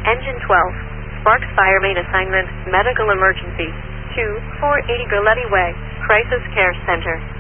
Engine 12. Sparks Fire Main Assignment, Medical Emergency. 2480 Goleti Way, Crisis Care Center.